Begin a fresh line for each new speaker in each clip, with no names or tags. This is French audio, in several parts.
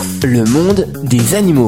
Le monde des animaux.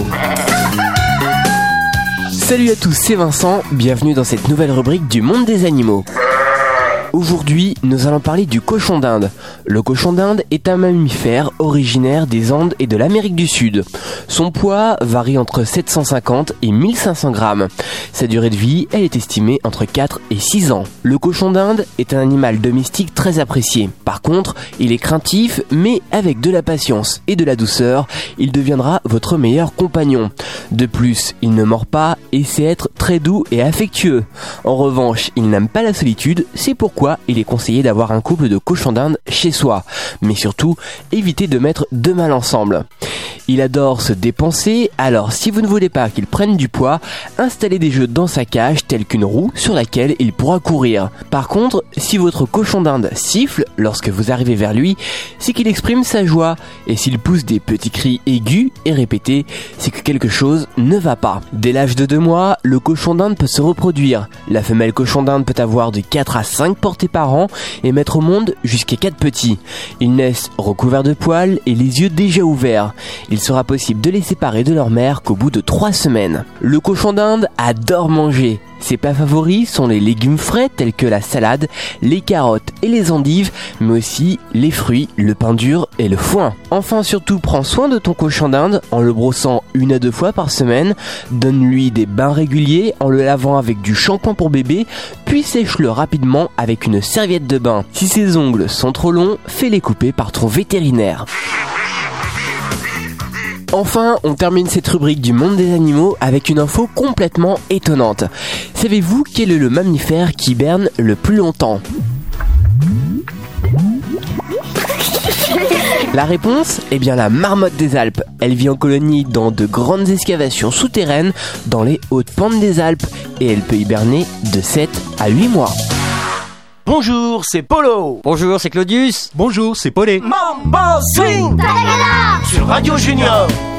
Salut à tous, c'est Vincent, bienvenue dans cette nouvelle rubrique du monde des animaux. Aujourd'hui, nous allons parler du cochon d'Inde. Le cochon d'Inde est un mammifère originaire des Andes et de l'Amérique du Sud. Son poids varie entre 750 et 1500 grammes. Sa durée de vie, elle est estimée entre 4 et 6 ans. Le cochon d'Inde est un animal domestique très apprécié. Par contre, il est craintif, mais avec de la patience et de la douceur, il deviendra votre meilleur compagnon. De plus, il ne mord pas et sait être très doux et affectueux. En revanche, il n'aime pas la solitude, c'est pourquoi il est conseillé d'avoir un couple de cochons d'Inde chez soi. Mais surtout, évitez de mettre deux mâles ensemble. Il adore se dépenser, alors si vous ne voulez pas qu'il prenne du poids, installez des jeux dans sa cage tels qu'une roue sur laquelle il pourra courir. Par contre, si votre cochon d'Inde siffle lorsque vous arrivez vers lui, c'est qu'il exprime sa joie. Et s'il pousse des petits cris aigus et répétés, c'est que quelque chose ne va pas. Dès l'âge de 2 mois, le cochon d'Inde peut se reproduire. La femelle cochon d'Inde peut avoir de 4 à 5 portées par an et mettre au monde jusqu'à 4 petits. Ils naissent recouverts de poils et les yeux déjà ouverts. Il sera possible de les séparer de leur mère qu'au bout de 3 semaines. Le cochon d'Inde adore manger. Ses plats favoris sont les légumes frais tels que la salade, les carottes et les endives, mais aussi les fruits, le pain dur et le foin. Enfin, surtout, prends soin de ton cochon d'Inde en le brossant 1 à 2 fois par semaine. Donne-lui des bains réguliers en le lavant avec du shampoing pour bébé, puis sèche-le rapidement avec une serviette de bain. Si ses ongles sont trop longs, fais-les couper par ton vétérinaire. Enfin, on termine cette rubrique du monde des animaux avec une info complètement étonnante. Savez-vous quel est le mammifère qui hiberne le plus longtemps ? La réponse ? Eh bien la marmotte des Alpes. Elle vit en colonie dans de grandes excavations souterraines dans les hautes pentes des Alpes et elle peut hiberner de 7 à 8 mois.
Bonjour, c'est Polo.
Bonjour, c'est Claudius.
Bonjour, c'est Paulet.
Mambo Swing sur Radio Junior.